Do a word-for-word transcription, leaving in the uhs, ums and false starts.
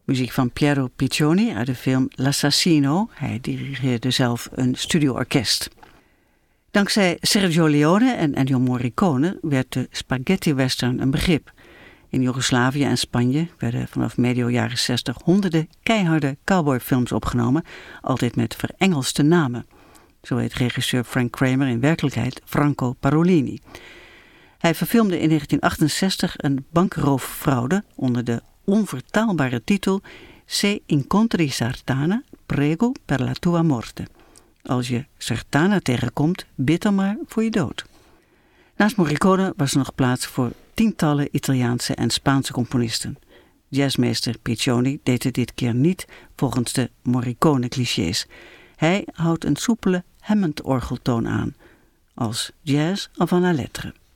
Muziek van Piero Piccioni uit de film L'Assassino. Hij dirigeerde zelf een studioorkest. Dankzij Sergio Leone en Ennio Morricone werd de spaghetti-western een begrip. In Joegoslavië en Spanje werden vanaf medio jaren zestig honderden keiharde cowboyfilms opgenomen, altijd met verengelste namen. Zo heet regisseur Frank Kramer in werkelijkheid Franco Parolini. Hij verfilmde in negentien achtenzestig een bankrooffraude onder de onvertaalbare titel Se incontri Sartana, prego per la tua morte. Als je Sartana tegenkomt, bid dan maar voor je dood. Naast Morricone was er nog plaats voor tientallen Italiaanse en Spaanse componisten. Jazzmeester Piccioni deed het dit keer niet volgens de Morricone-clichés. Hij houdt een soepele Hammond-orgeltoon aan, als jazz avant la lettre.